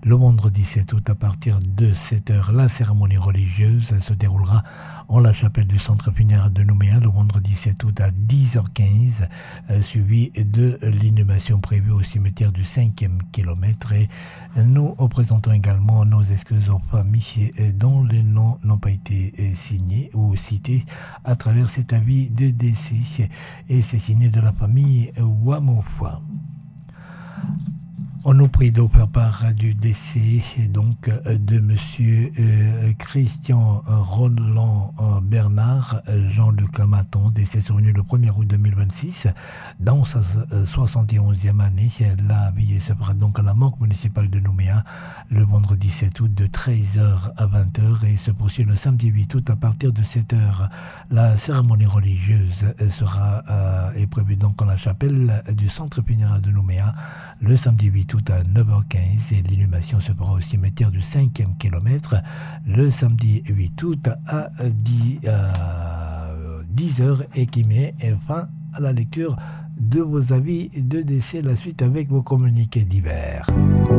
Le vendredi 7 août à partir de 7h, la cérémonie religieuse se déroulera en la chapelle du centre funéraire de Nouméa le vendredi 7 août à 10h15, suivi de l'inhumation prévue au cimetière du 5e kilomètre. Et nous présentons également nos excuses aux familles dont les noms n'ont pas été signés ou cités à travers cet avis de décès, et c'est signé de la famille Wamofa. On nous prie de faire part du décès donc de Monsieur Christian Roland Bernard Jean-Luc Maton, décès survenu le 1er août 2026 dans sa 71e année. La veillée se fera donc à la morgue municipale de Nouméa le vendredi 7 août de 13h à 20h et se poursuit le samedi 8 août à partir de 7h. La cérémonie religieuse est prévue donc en la chapelle du centre funéraire de Nouméa le samedi 8 août à 9h15 et l'inhumation se fera au cimetière du 5e kilomètre le samedi 8 août à 10h et qui met fin à la lecture de vos avis de décès. La suite avec vos communiqués divers.